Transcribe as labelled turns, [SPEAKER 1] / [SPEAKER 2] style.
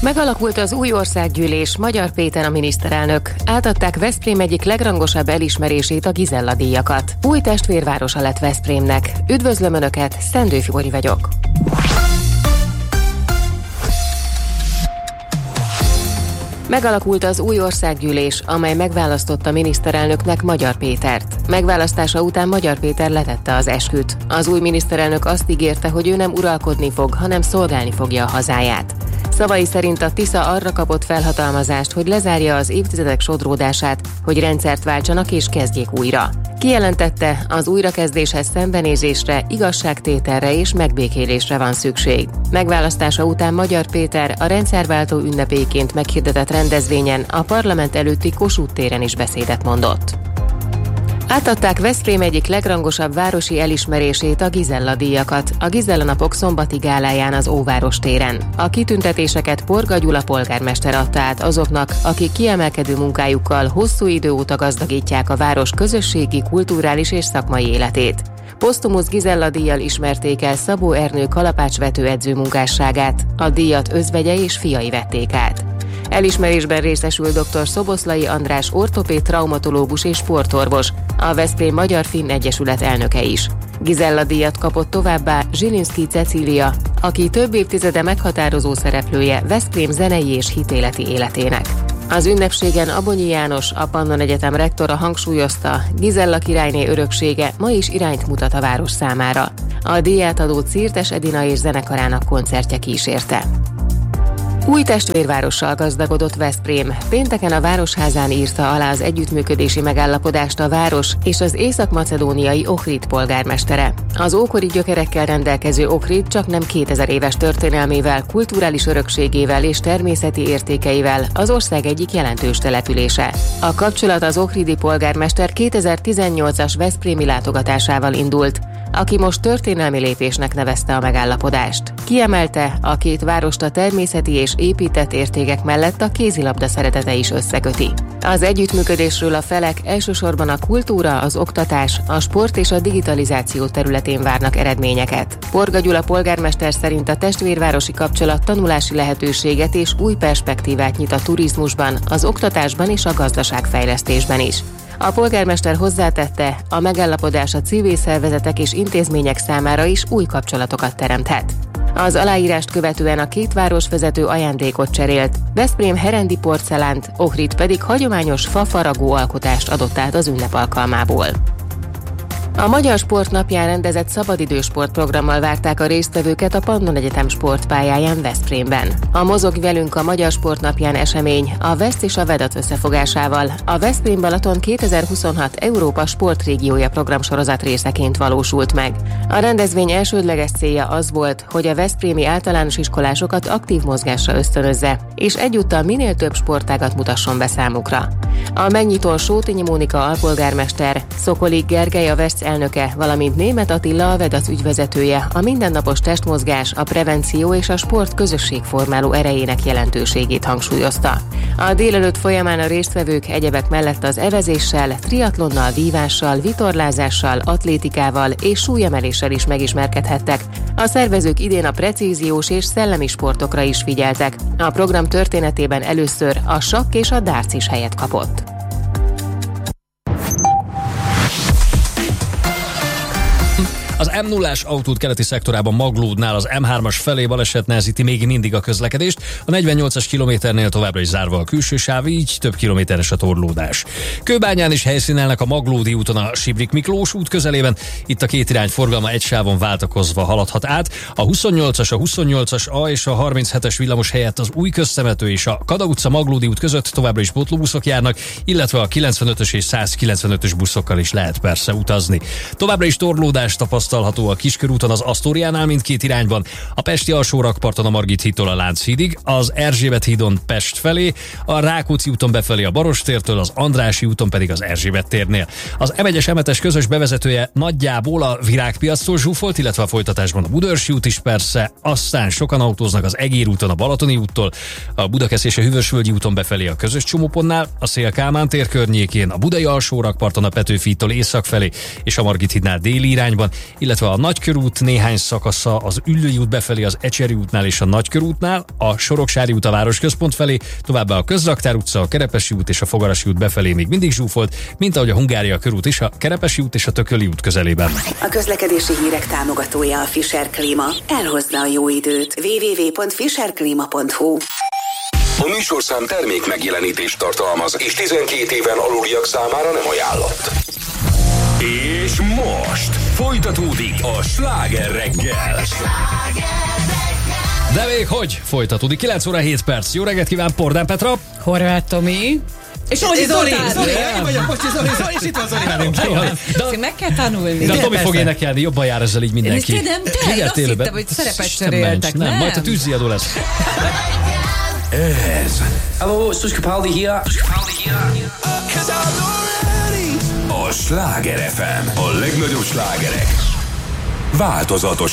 [SPEAKER 1] Megalakult az új országgyűlés, Magyar Péter a miniszterelnök. Átadták Veszprém egyik legrangosabb elismerését, a Gizella-díjakat. Új testvérvárosa lett Veszprémnek. Üdvözlöm Önöket, Szendő Fibori vagyok. Megalakult az új országgyűlés, amely megválasztotta miniszterelnöknek Magyar Pétert. Megválasztása után Magyar Péter letette az esküt. Az új miniszterelnök azt ígérte, hogy ő nem uralkodni fog, hanem szolgálni fogja a hazáját. Szavai szerint a Tisza arra kapott felhatalmazást, hogy lezárja az évtizedek sodródását, hogy rendszert váltsanak és kezdjék újra. Kijelentette, az újrakezdéshez szembenézésre, igazságtételre és megbékélésre van szükség. Megválasztása után Magyar Péter a rendszerváltó ünnepéként meghirdetett rendezvényen a parlament előtti Kossuth téren is beszédet mondott. Átadták Veszprém egyik legrangosabb városi elismerését, a Gizella-díjakat, a Gizella napok szombati gáláján az Óváros téren. A kitüntetéseket Porga Gyula polgármester adta át azoknak, akik kiemelkedő munkájukkal hosszú idő óta gazdagítják a város közösségi, kulturális és szakmai életét. Posztumusz Gizella-díjjal ismerték el Szabó Ernő kalapácsvető edző munkásságát, a díjat özvegye és fiai vették át. Elismerésben részesül dr. Szoboszlai András ortopéd traumatológus és sportorvos, a Veszprém Magyar-Finn Egyesület elnöke is. Gizella-díjat kapott továbbá Zsilinszky Cecília, aki több évtizede meghatározó szereplője Veszprém zenei és hitéleti életének. Az ünnepségen Abonyi János, a Pannon Egyetem rektora hangsúlyozta, Gizella királyné öröksége ma is irányt mutat a város számára. A díját adó Czirtes Edina és zenekarának koncertje kísérte. Új testvérvárossal gazdagodott Veszprém. Pénteken a Városházán írta alá az együttműködési megállapodást a város és az észak-macedóniai Ohrid polgármestere. Az ókori gyökerekkel rendelkező Ohrid csaknem 2000 éves történelmével, kulturális örökségével és természeti értékeivel az ország egyik jelentős települése. A kapcsolat az ohridi polgármester 2018-as veszprémi látogatásával indult, aki most történelmi lépésnek nevezte a megállapodást. Kiemelte, a két várost a természeti és épített értékek mellett a kézilabda szeretete is összeköti. Az együttműködésről a felek elsősorban a kultúra, az oktatás, a sport és a digitalizáció területén várnak eredményeket. Porga Gyula polgármester szerint a testvérvárosi kapcsolat tanulási lehetőséget és új perspektívát nyit a turizmusban, az oktatásban és a gazdaságfejlesztésben is. A polgármester hozzátette, a megállapodás a civil szervezetek és intézmények számára is új kapcsolatokat teremthet. Az aláírást követően a két városvezető ajándékot cserélt, Veszprém herendi porcelánt, Ohrid pedig hagyományos fa-faragó alkotást adott át az ünnep alkalmából. A Magyar Sport napján rendezett szabadidősportprogrammal várták a résztvevőket a Pannon Egyetem sportpályáján Veszprémben. A Mozog velünk a Magyar Sport napján esemény a Veszt és a Vedat összefogásával a Veszprém Balaton 2026 Európa sportrégiója programsorozat részeként valósult meg. A rendezvény elsődleges célja az volt, hogy a veszprémi általános iskolásokat aktív mozgásra ösztönözze, és egyúttal minél több sportágat mutasson be számukra. A megnyitón Sótényi Mónika alpolgármester, Szokolik Gergely a Veszt elnöke, valamint Németh Attila a Vedat ügyvezetője a mindennapos testmozgás, a prevenció és a sport közösségformáló erejének jelentőségét hangsúlyozta. A délelőtt folyamán a résztvevők egyebek mellett az evezéssel, triatlonnal, vívással, vitorlázással, atlétikával és súlyemeléssel is megismerkedhettek. A szervezők idén a precíziós és szellemi sportokra is figyeltek. A program történetében először a sakk és a darts is helyet kapott.
[SPEAKER 2] Az M0-ás autóút keleti szektorában Maglódnál az M3-as felé baleset nehezíti még mindig a közlekedést. A 48-as kilométernél továbbra is zárva a külső sáv, így több kilométeres a torlódás. Kőbányán is helyszínelnek a Maglódi úton a Sibrik Miklós út közelében. Itt a két irány forgalma egy sávon váltakozva haladhat át. A 28-as, a 28-as A és a 37-es villamos helyett az Új Köztemető és a Kada utca Maglódi út között továbbra is pótlóbuszok járnak, illetve a 95-ös és 195-ös buszokkal is lehet persze utazni. Továbbra is torlódás tapasztalható a Kiskörúton az Asztóriánál mindkét irányban, a pesti alsórakparton a Margit hídtól a Lánchídig, az Erzsébet hídon Pest felé, a Rákóczi úton befelé a Barostértől, az Andrássy úton pedig az Erzsébet térnél. Az M1-es M7-es közös bevezetője nagyjából a Virágpiactól zsúfolt, illetve a folytatásban a Budaörsi út is persze, aztán sokan autóznak az Egér úton a Balatoni úttól, a Budakesz és a Hűvösvölgyi úton befelé a közös csomópontnál, a Széll-Kálmán tér környékén, a Budai alsórakparton a Petőfi hídtól észak felé és a Margit hídnál déli irányban, illetve illetve a Nagykörút néhány szakasza az Üllői út befelé, az Ecseri útnál és a Nagykörútnál, a Soroksári út a városközpont felé, továbbá a Közraktár utca, a Kerepesi út és a Fogarasi út befelé még mindig zsúfolt, mint ahogy a Hungária körút is, a Kerepesi út és a Tököli út közelében.
[SPEAKER 3] A közlekedési hírek támogatója a Fischer Klíma. Elhozza a jó időt. www.fischerklima.hu.
[SPEAKER 4] A műsorszám termék megjelenítést tartalmaz, és 12 éven aluliak számára nem ajánlott. És most folytatódik a Sláger reggel.
[SPEAKER 2] De még hogy folytatódik? 9 óra 7 perc. Jó reggelt kíván, Pordán Petra.
[SPEAKER 5] Horváth Tomi. És Zoli!
[SPEAKER 6] Zoli, és itt van Zoli velünk.
[SPEAKER 5] De meg kell tanulni.
[SPEAKER 2] De a Tomi fog énekelni, jobban jár ezzel így mindenki.
[SPEAKER 5] Én azt hittem, hogy szerepet cseréltek, nem?
[SPEAKER 2] Majd a tűzriadó lesz.
[SPEAKER 4] Ez
[SPEAKER 7] Hello, it's Dush Capaldi here.
[SPEAKER 4] a Sláger FM. A legnagyobb slágerek változatos